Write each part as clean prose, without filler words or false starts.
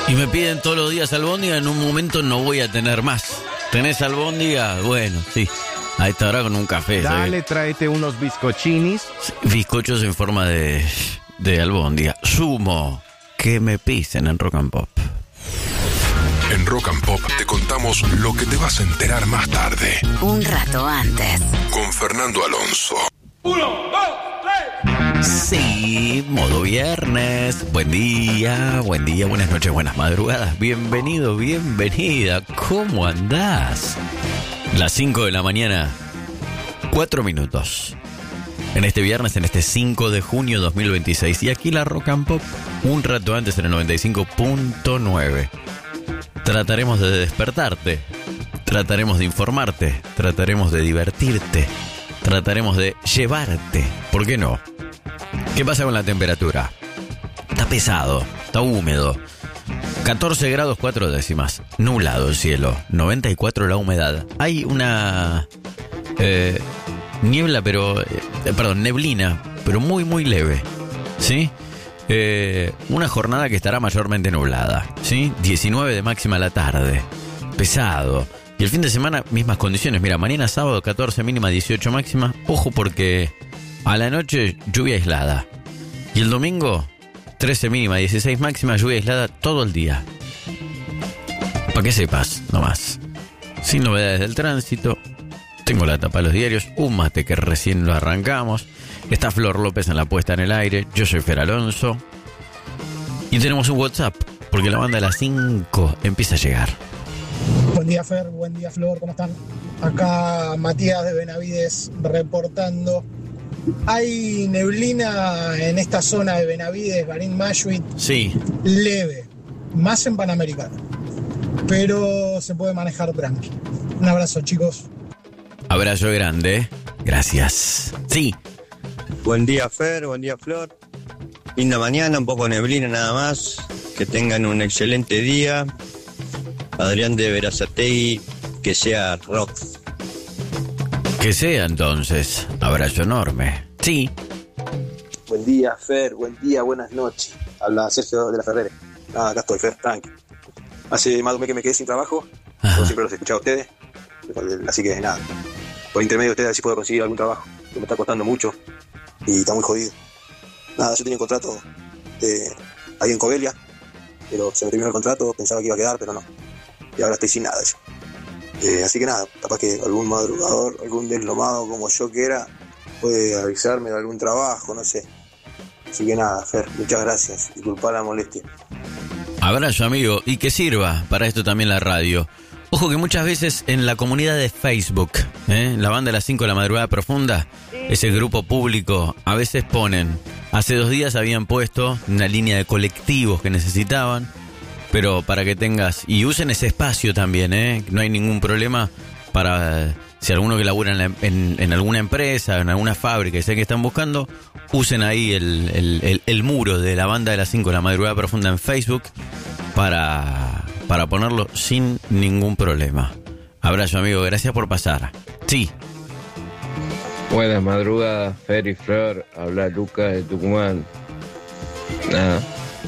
Y me piden todos los días albóndiga, en un momento no voy a tener más. ¿Tenés albóndiga? Bueno, sí. A esta hora con un café. Dale, ¿sabes? tráete unos bizcochinis. Bizcochos en forma de albóndiga. Sumo. Que me pisen en Rock and Pop. En Rock and Pop te contamos lo que te vas a enterar más tarde. Un rato antes. Con Fernando Alonso. 1, 2, 3. Sí, modo viernes. Buen día, buenas noches, buenas madrugadas. Bienvenido, bienvenida. ¿Cómo andás? Las 5 de la mañana, 4 minutos. En este viernes, en este 5 de junio 2026. Y aquí la Rock and Pop, un rato antes en el 95.9. Trataremos de despertarte, trataremos de informarte, trataremos de divertirte, trataremos de llevarte. ¿Por qué no? ¿Qué pasa con la temperatura? Está pesado, está húmedo. 14 grados 4 décimas. Nublado el cielo. 94 la humedad. Hay una neblina, pero muy, muy leve. ¿Sí? Una jornada que estará mayormente nublada. ¿Sí? 19 de máxima a la tarde. Pesado. Y el fin de semana, mismas condiciones. Mira, mañana sábado 14 mínima, 18 máxima. Ojo porque a la noche lluvia aislada. Y el domingo 13 mínima, 16 máxima, lluvia aislada todo el día. Para que sepas, nomás. Sin novedades del tránsito. Tengo la tapa de los diarios. Un mate que recién lo arrancamos. Está Flor López en la puesta en el aire. Yo soy Fer Alonso. Y tenemos un WhatsApp, porque la banda de las 5 empieza a llegar. Buen día, Fer. Buen día, Flor. ¿Cómo están? Acá Matías de Benavides reportando. Hay neblina en esta zona de Benavides, Garín Mayhuit. Sí. Leve. Más en Panamericano. Pero se puede manejar tranqui. Un abrazo, chicos. Abrazo grande. Gracias. Sí. Buen día, Fer, buen día, Flor. Linda mañana, un poco de neblina nada más. Que tengan un excelente día. Adrián de Verazategui, que sea rock. Que sea entonces. Abrazo enorme. Sí. Buen día, Fer, buen día, buenas noches. Habla Sergio de la Ferrere. Acá estoy, Fer, tranqui. Hace más de un mes que me quedé sin trabajo. Yo siempre los he escuchado a ustedes. Así que nada. Por intermedio de ustedes así puedo conseguir algún trabajo. Que me está costando mucho. Y está muy jodido. Nada, yo tenía un contrato ahí en Covelia. Pero se me terminó el contrato, pensaba que iba a quedar, pero no. Y ahora estoy sin nada. Así que nada, capaz que algún madrugador, algún deslomado como yo que era, puede avisarme de algún trabajo, no sé. Así que nada, Fer, muchas gracias. Disculpa la molestia. Abrazo, amigo. Y que sirva para esto también la radio. Ojo que muchas veces en la comunidad de Facebook, la banda de las 5 de la madrugada profunda, ese grupo público, a veces ponen, hace 2 días habían puesto una línea de colectivos que necesitaban, pero para que tengas, y usen ese espacio también, no hay ningún problema para, si alguno que labura en alguna empresa, en alguna fábrica, y sé que están buscando, usen ahí el muro de la banda de las 5 de la madrugada profunda en Facebook para ponerlo sin ningún problema. Abrazo, amigo, gracias por pasar. Sí. Buenas madrugadas, Fer y Flor. Habla Lucas de Tucumán. Nada.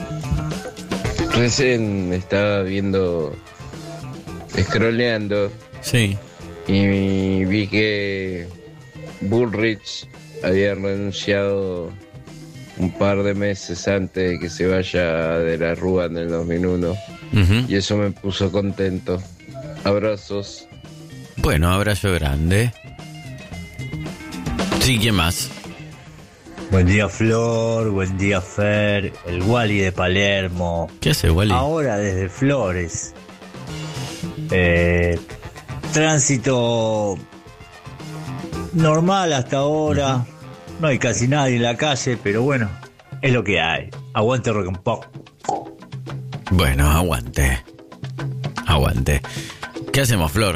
Recién estaba viendo, scrolleando. Sí. Y vi que Bullrich había renunciado un par de meses antes de que se vaya de la Rúa en el 2001. Y eso me puso contento. Abrazos. Bueno, abrazo grande. Sí, ¿quién más? Buen día, Flor, buen día, Fer, el Wally de Palermo. ¿Qué hace, Wally? Ahora desde Flores. Tránsito normal hasta ahora. No hay casi nadie en la calle, pero bueno, es lo que hay. Aguante Rock and Pop. Bueno, aguante. ¿Qué hacemos, Flor?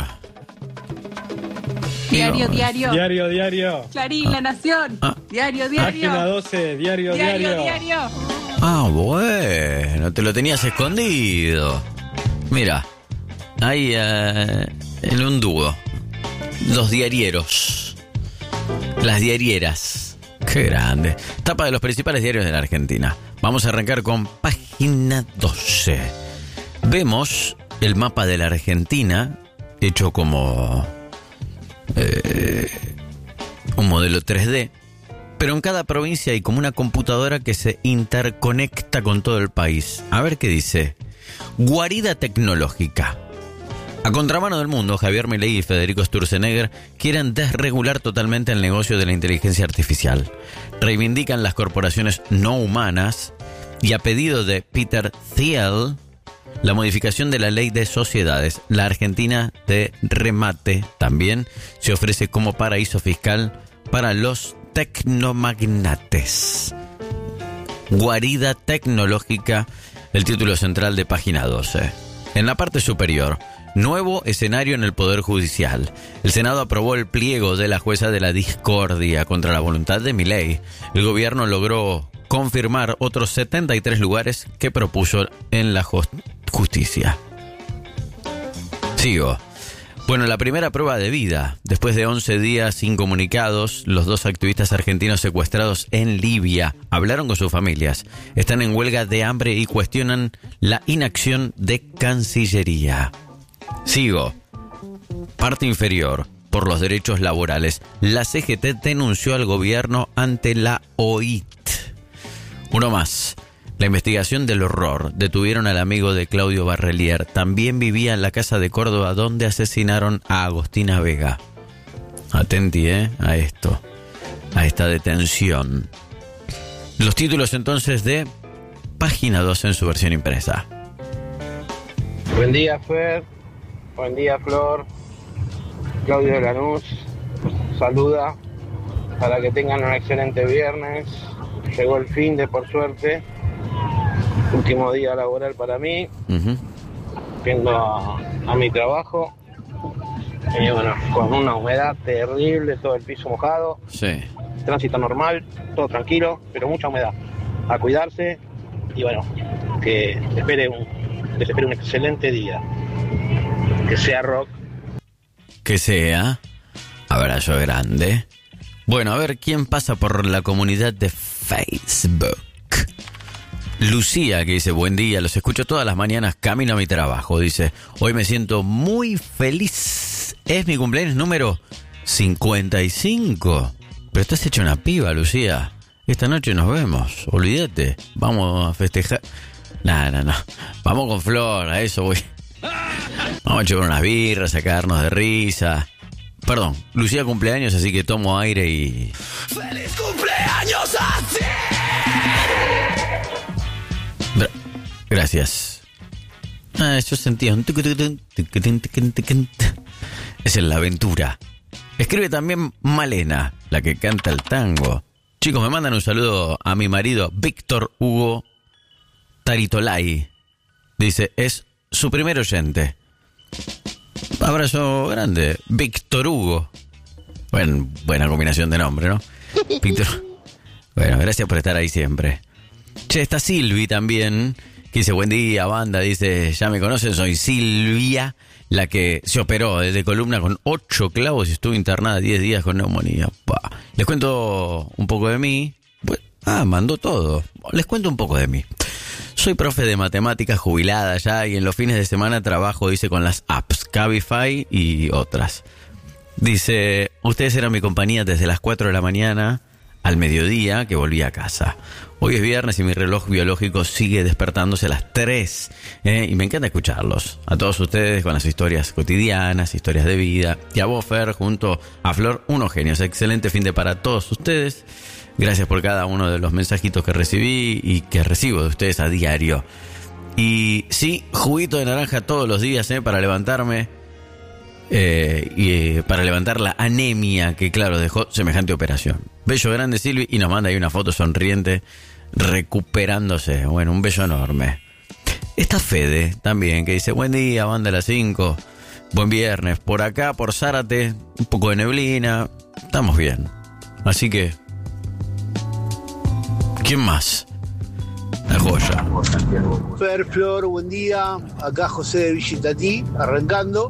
Diario. Clarín, La Nación. Diario. Página 12, diario. Ah, bueno, te lo tenías escondido. Mira, ahí en un dúo. Los diarieros. Las diarieras. Qué grande. Tapa de los principales diarios de la Argentina. Vamos a arrancar con página 12. vemos el mapa de la Argentina hecho como un modelo 3D, pero en cada provincia hay como una computadora que se interconecta con todo el país. A ver qué dice. Guarida tecnológica. A contramano del mundo, Javier Milei y Federico Sturzenegger quieren desregular totalmente el negocio de la inteligencia artificial. Reivindican las corporaciones no humanas y, a pedido de Peter Thiel, la modificación de la ley de sociedades. La Argentina de remate también se ofrece como paraíso fiscal para los tecnomagnates. Guarida tecnológica, el título central de página 12. En la parte superior, nuevo escenario en el Poder Judicial. El Senado aprobó el pliego de la jueza de la discordia contra la voluntad de Milei. El gobierno logró confirmar otros 73 lugares que propuso en la justicia. Sigo. Bueno, la primera prueba de vida. Después de 11 días incomunicados, los 2 activistas argentinos secuestrados en Libia hablaron con sus familias. Están en huelga de hambre y cuestionan la inacción de Cancillería. Sigo. Parte inferior. Por los derechos laborales. La CGT denunció al gobierno ante la OIT. Uno más. La investigación del horror. Detuvieron al amigo de Claudio Barrelier. También vivía en la casa de Córdoba donde asesinaron a Agostina Vega. Atenti, a esto. A esta detención. Los títulos entonces de página 12 en su versión impresa. Buen día, Fer. Buen día, Flor. Claudio de Lanús saluda para que tengan un excelente viernes. Llegó el fin de, por suerte, último día laboral para mí, yendo a mi trabajo. Y bueno, con una humedad terrible, todo el piso mojado. Sí. Tránsito normal, todo tranquilo, pero mucha humedad. A cuidarse y bueno, que les espere un excelente día. Que sea rock. Que sea. Abrazo grande. Bueno, a ver quién pasa por la comunidad de Facebook. Lucía, que dice, buen día, los escucho todas las mañanas, camino a mi trabajo. Dice, hoy me siento muy feliz. Es mi cumpleaños número 55. Pero estás hecho una piba, Lucía. Esta noche nos vemos, olvídate. Vamos a festejar. No. Vamos con Flor, a eso voy. Vamos a echar unas birras, a cagarnos de risa. Perdón, Lucía cumpleaños, así que tomo aire y... ¡Feliz cumpleaños a ti! Gracias. Yo sentía un... Es en la aventura. Escribe también Malena, la que canta el tango. Chicos, me mandan un saludo a mi marido Víctor Hugo Taritolay. Dice, es su primer oyente. Abrazo grande, Víctor Hugo. Buena combinación de nombre, ¿no? Víctor. Bueno, gracias por estar ahí siempre. Che, está Silvi también, que dice, buen día, banda. Dice, ya me conocen, soy Silvia, la que se operó de columna con 8 clavos y estuvo internada 10 días con neumonía. Les cuento un poco de mí. Mandó todo. Les cuento un poco de mí. Soy profe de matemáticas jubilada ya y en los fines de semana trabajo, dice, con las apps Cabify y otras. Dice, ustedes eran mi compañía desde las 4 de la mañana al mediodía que volví a casa. Hoy es viernes y mi reloj biológico sigue despertándose a las 3. Y me encanta escucharlos. A todos ustedes con las historias cotidianas, historias de vida. Y a vos, Fer, junto a Flor, unos genios. Excelente fin de para todos ustedes. Gracias por cada uno de los mensajitos que recibí y que recibo de ustedes a diario. Y sí, juguito de naranja todos los días, para levantarme. Y para levantar la anemia que, claro, dejó semejante operación. Bello grande, Silvi, y nos manda ahí una foto sonriente, recuperándose. Bueno, un beso enorme. Está Fede también, que dice, buen día, banda a las 5. Buen viernes. Por acá, por Zárate, un poco de neblina. Estamos bien. Así que... ¿quién más? La joya. Fer, Flor, buen día. Acá José de Villitatí, arrancando.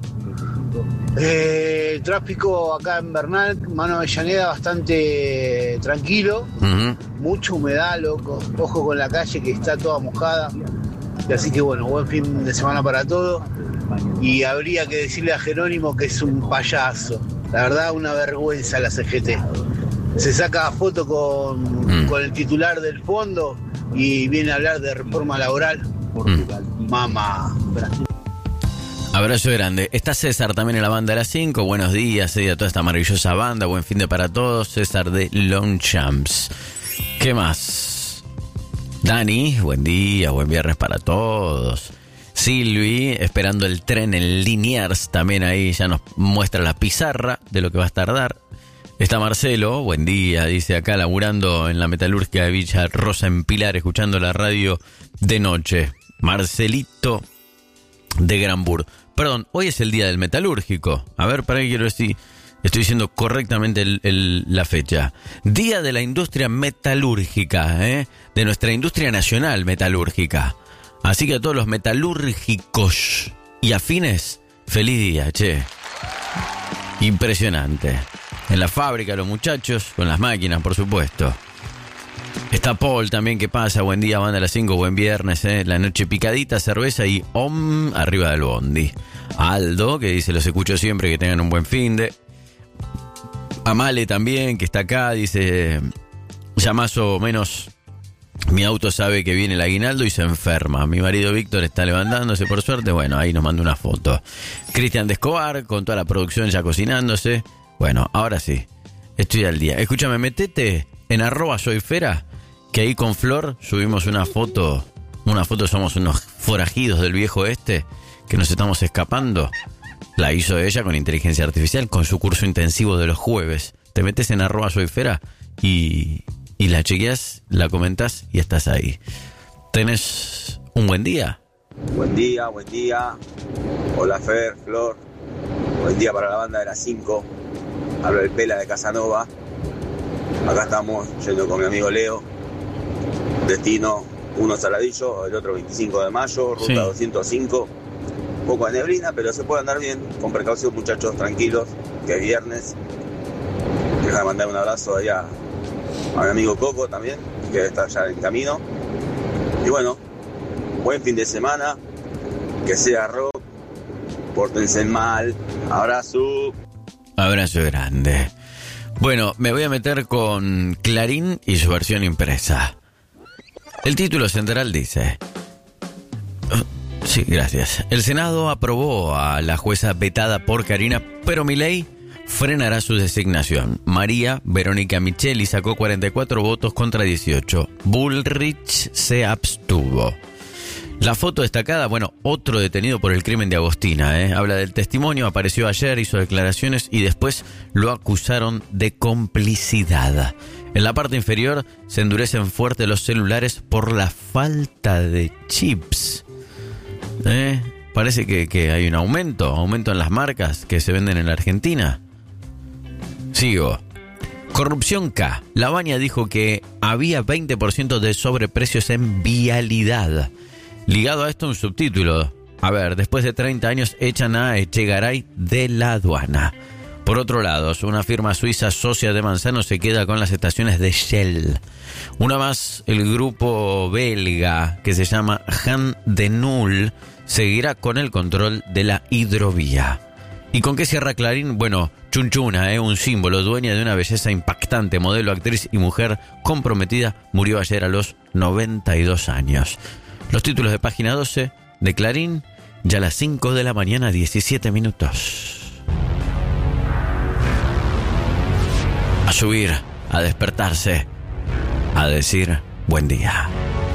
El tráfico acá en Bernal, Mano Avellaneda, bastante tranquilo. Mucha humedad, loco. Ojo con la calle que está toda mojada. Así que bueno, buen fin de semana para todos. Y habría que decirle a Jerónimo que es un payaso. La verdad, una vergüenza la CGT. Se saca foto con el titular del fondo y viene a hablar de reforma laboral. Mamá. Abrazo grande. Está César también en la banda de las 5. Buenos días, a toda esta maravillosa banda. Buen fin de para todos. César de Longchamps. ¿Qué más? Dani, buen día, buen viernes para todos. Silvi, esperando el tren en Liniers, también ahí ya nos muestra la pizarra de lo que va a tardar. Está Marcelo, buen día, dice acá, laburando en la metalúrgica de Villa Rosa en Pilar, escuchando la radio de noche. Marcelito de Granburg. Perdón, hoy es el día del metalúrgico. A ver, para qué quiero decir, estoy diciendo correctamente la fecha. Día de la industria metalúrgica, de nuestra industria nacional metalúrgica. Así que a todos los metalúrgicos y afines, feliz día, che. Impresionante. En la fábrica los muchachos, con las máquinas, por supuesto. Está Paul también, que pasa, buen día, banda a las 5, buen viernes, la noche picadita, cerveza y arriba del bondi. Aldo, que dice, los escucho siempre, que tengan un buen finde. Amale también, que está acá, dice, ya más o menos... Mi auto sabe que viene el aguinaldo y se enferma. Mi marido Víctor está levantándose, por suerte. Bueno, ahí nos manda una foto. Cristian de Escobar, con toda la producción ya cocinándose. Bueno, ahora sí, estoy al día. Escúchame, metete en @soyfera, que ahí con Flor subimos una foto. Somos unos forajidos del viejo oeste, que nos estamos escapando. La hizo ella con inteligencia artificial, con su curso intensivo de los jueves. Te metes en @soyfera y la chequeas, la comentás y estás ahí. ¿Tenés un buen día? Buen día. Hola Fer, Flor. Buen día para la banda de las 5. Hablo del Pela de Casanova. Acá estamos yendo con mi amigo Leo. Destino, uno Saladillo, el otro 25 de mayo, ruta 205. Un poco de neblina, pero se puede andar bien. Con precaución, muchachos, tranquilos, que es viernes. Quiero mandar un abrazo allá a mi amigo Coco también, que está ya en camino. Y bueno, buen fin de semana, que sea rock, pórtense mal, abrazo. Abrazo grande. Bueno, me voy a meter con Clarín y su versión impresa. El título central dice... Sí, gracias. El Senado aprobó a la jueza vetada por Karina, pero Milei frenará su designación. María Verónica Micheli sacó 44 votos contra 18. Bullrich se abstuvo. La foto destacada, otro detenido por el crimen de Agostina, habla del testimonio, apareció ayer, hizo declaraciones y después lo acusaron de complicidad. En la parte inferior se endurecen fuerte los celulares por la falta de chips. Parece que hay un aumento en las marcas que se venden en la Argentina. Sigo. Corrupción K. Lavagna dijo que había 20% de sobreprecios en vialidad. Ligado a esto un subtítulo. A ver, después de 30 años echan a Echegaray de la aduana. Por otro lado, una firma suiza socia de Manzano se queda con las estaciones de Shell. Una más, el grupo belga que se llama Han de Null seguirá con el control de la hidrovía. ¿Y con qué cierra Clarín? Chunchuna, un símbolo, dueña de una belleza impactante, modelo, actriz y mujer comprometida, murió ayer a los 92 años. Los títulos de página 12 de Clarín, ya a las 5 de la mañana, 17 minutos. A subir, a despertarse, a decir buen día.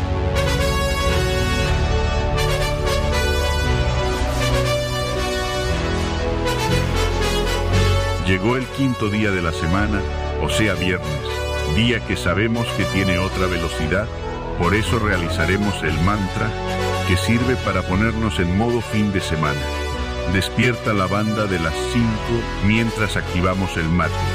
Llegó el quinto día de la semana, o sea viernes, día que sabemos que tiene otra velocidad, por eso realizaremos el mantra que sirve para ponernos en modo fin de semana. Despierta la banda de las 5 mientras activamos el mate.